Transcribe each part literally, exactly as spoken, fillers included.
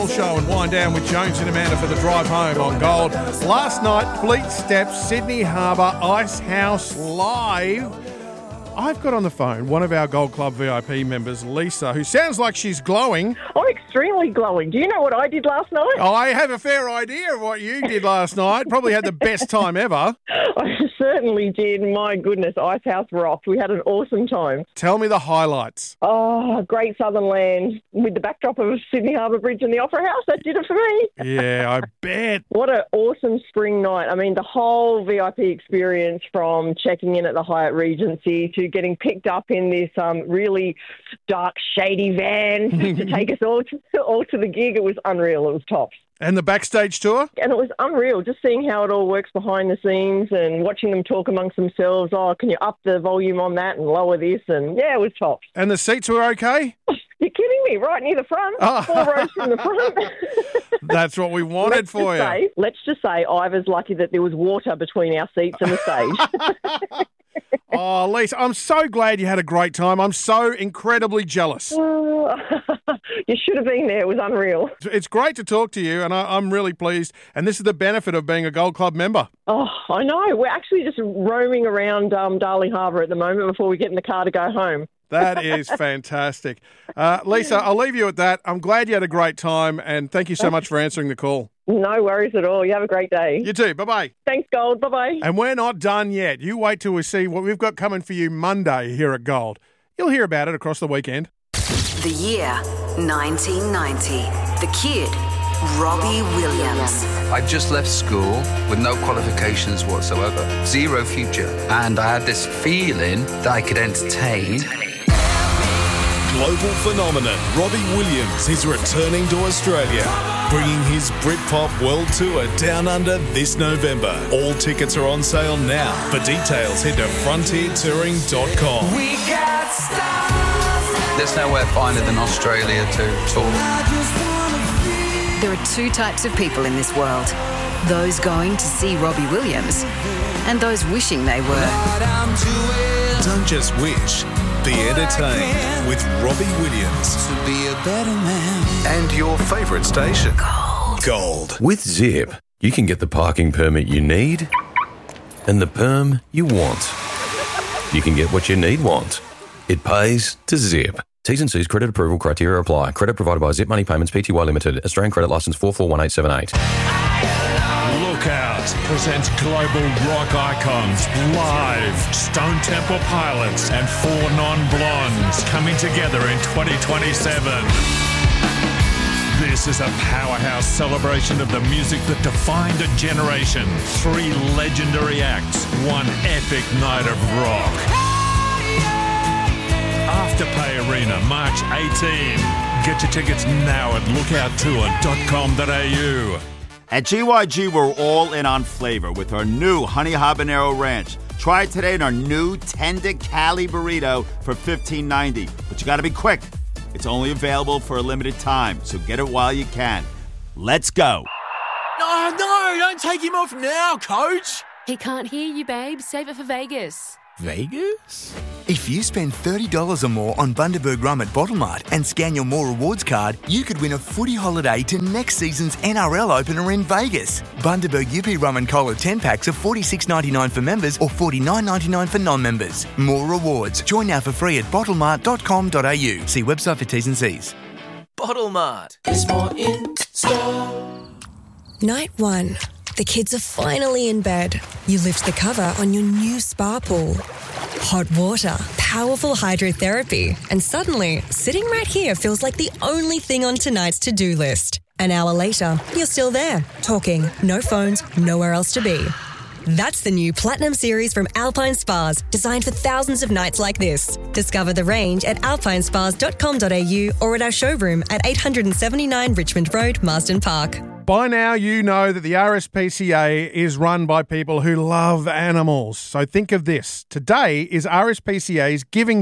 Show and wind down with Jones and Amanda for the drive home on Gold. Last night, Fleet Steps, Sydney Harbour, Ice House Live. I've got on the phone one of our Gold Club V I P members, Lisa, who sounds like she's glowing. I'm extremely glowing. Do you know what I did last night? Oh, I have a fair idea of what you did last night. Probably had the best time ever. I certainly did. My goodness, Ice House rocked. We had an awesome time. Tell me the highlights. Oh, great southern land with the backdrop of Sydney Harbour Bridge and the Opera House. That did it for me. Yeah, I bet. What an awesome spring night. I mean, the whole V I P experience, from checking in at the Hyatt Regency to getting picked up in this um, really dark, shady van to take us all to, all to the gig. It was unreal. It was tops. And the backstage tour? And it was unreal, just seeing how it all works behind the scenes and watching them talk amongst themselves. Oh, can you up the volume on that and lower this? And yeah, it was tops. And the seats were okay? You're kidding me, right near the front. Oh. Four rows from the front. That's what we wanted let's for you. Say, let's just say I was lucky that there was water between our seats and the stage. Oh, Lisa, I'm so glad you had a great time. I'm so incredibly jealous. Uh, you should have been there. It was unreal. It's great to talk to you, and I, I'm really pleased. And this is the benefit of being a Gold Club member. Oh, I know. We're actually just roaming around um, Darling Harbour at the moment before we get in the car to go home. That is fantastic. Uh, Lisa, I'll leave you at that. I'm glad you had a great time, and thank you so much for answering the call. No worries at all. You have a great day. You too. Bye-bye. Thanks, Gold. Bye-bye. And we're not done yet. You wait till we see what we've got coming for you Monday here at Gold. You'll hear about it across the weekend. The year nineteen ninety. The kid, Robbie Williams. I just left school with no qualifications whatsoever, zero future, and I had this feeling that I could entertain. Global phenomenon Robbie Williams is returning to Australia, bringing his Britpop World Tour down under this November. All tickets are on sale now. For details, head to frontier touring dot com. We got stars. There's nowhere finer than Australia to tour. There are two types of people in this world. Those going to see Robbie Williams and those wishing they were. Don't just wish. Be entertained with Robbie Williams. To be a better man. And your favourite station. Gold. Gold. With Zip, you can get the parking permit you need and the perm you want. You can get what you need want. It pays to Zip. T's and C's credit approval criteria apply. Credit provided by Zip Money Payments Pty Limited. Australian credit licence four four one eight seven eight. Lookout presents global rock icons live. Stone Temple Pilots and Four Non-Blondes coming together in twenty twenty-seven. This is a powerhouse celebration of the music that defined a generation. Three legendary acts, one epic night of rock. Afterpay Arena, March eighteenth. Get your tickets now at lookout tour dot com dot a u. At G Y G, we're all in on flavor with our new Honey Habanero Ranch. Try it today in our new Tender Cali Burrito for fifteen ninety. But you gotta be quick. It's only available for a limited time, so get it while you can. Let's go. No, no, don't take him off now, coach. He can't hear you, babe. Save it for Vegas. Vegas? If you spend thirty dollars or more on Bundaberg Rum at Bottlemart and scan your More Rewards card, you could win a footy holiday to next season's N R L opener in Vegas. Bundaberg U P Rum and Cola ten packs are forty-six ninety-nine for members or forty-nine ninety-nine for non-members. More Rewards. Join now for free at bottlemart dot com dot a u. See website for T's and C's. Bottlemart. There's more in store. Night one. The kids are finally in bed. You lift the cover on your new spa pool. Hot water, powerful hydrotherapy, and suddenly, sitting right here feels like the only thing on tonight's to-do list. An hour later, you're still there, talking, no phones, nowhere else to be. That's the new Platinum Series from Alpine Spas, designed for thousands of nights like this. Discover the range at alpine spas dot com dot a u or at our showroom at eight seventy-nine Richmond Road, Marsden Park. By now, you know that the R S P C A is run by people who love animals. So think of this. Today is R S P C A's Giving Day.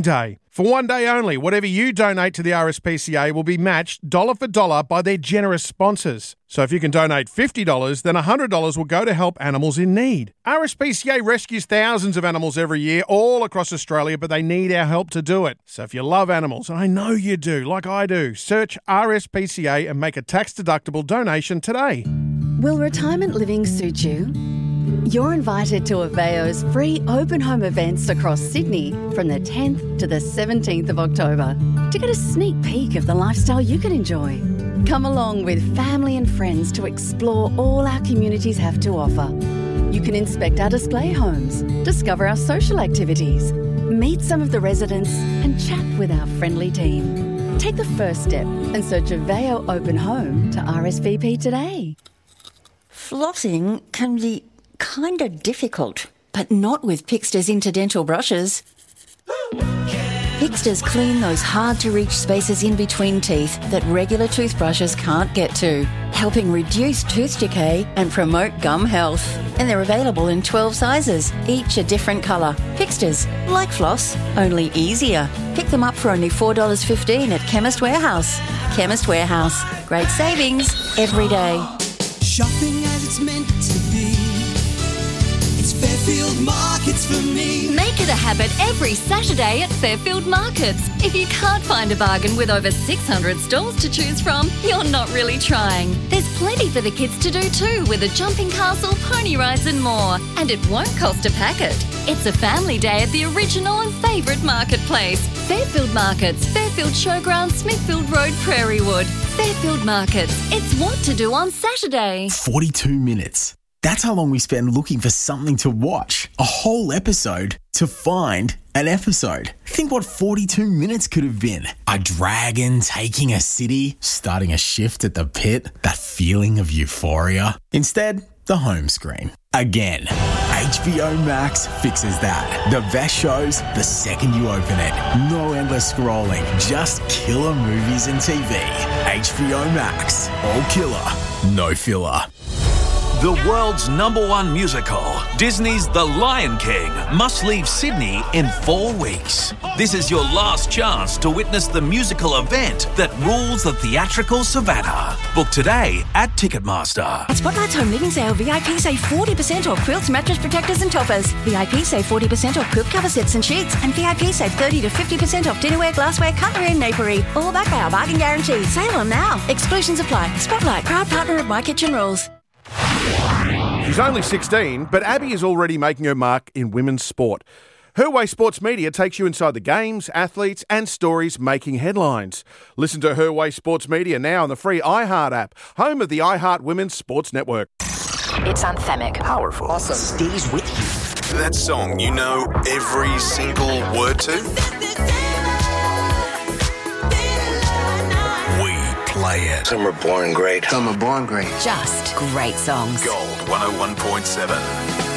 For one day only, whatever you donate to the R S P C A will be matched dollar for dollar by their generous sponsors. So if you can donate fifty dollars, then one hundred dollars will go to help animals in need. R S P C A rescues thousands of animals every year all across Australia, but they need our help to do it. So if you love animals, and I know you do, like I do, search R S P C A and make a tax-deductible donation today. Will retirement living suit you? You're invited to Aveo's free open home events across Sydney from the tenth to the seventeenth of October to get a sneak peek of the lifestyle you can enjoy. Come along with family and friends to explore all our communities have to offer. You can inspect our display homes, discover our social activities, meet some of the residents and chat with our friendly team. Take the first step and search Aveo Open Home to R S V P today. Flossing can be kind of difficult, but not with Pixter's interdental brushes. Pixter's clean those hard-to-reach spaces in between teeth that regular toothbrushes can't get to, helping reduce tooth decay and promote gum health. And they're available in twelve sizes, each a different colour. Pixter's, like floss, only easier. Pick them up for only four dollars fifteen at Chemist Warehouse. Chemist Warehouse, great savings every day. Shopping as it's meant to be. It's Fairfield Markets for me. Make it a habit every Saturday at Fairfield Markets. If you can't find a bargain with over six hundred stalls to choose from, you're not really trying. There's plenty for the kids to do too, with a jumping castle, pony rides and more. And it won't cost a packet. It's a family day at the original and favourite marketplace. Fairfield Markets, Fairfield Showground, Smithfield Road, Prairie Wood. Fairfield Markets. It's what to do on Saturday. forty-two minutes. That's how long we spend looking for something to watch. A whole episode to find an episode. Think what forty-two minutes could have been. A dragon taking a city, starting a shift at the pit, that feeling of euphoria. Instead, the home screen. Again, H B O Max fixes that. The best shows the second you open it. No endless scrolling, just killer movies and T V. H B O Max, all killer, no filler. The world's number one musical, Disney's The Lion King, must leave Sydney in four weeks. This is your last chance to witness the musical event that rules the theatrical savannah. Book today at Ticketmaster. At Spotlight's Home Living Sale, V I P save forty percent off quilts, mattress protectors and toppers. V I P save forty percent off quilt cover sets and sheets. And V I P save thirty to fifty percent off dinnerware, glassware, cutlery and napery. All backed by our bargain guarantee. Sale on now. Exclusions apply. Spotlight, proud partner of My Kitchen Rules. She's only sixteen, but Abby is already making her mark in women's sport. Her Way Sports Media takes you inside the games, athletes and stories making headlines. Listen to Her Way Sports Media now on the free iHeart app, home of the iHeart Women's Sports Network. It's anthemic. Powerful. Awesome. Stays with you. That song you know every single word to? We play it. Some are born great. Some are born great. Just great songs. Gold one oh one point seven.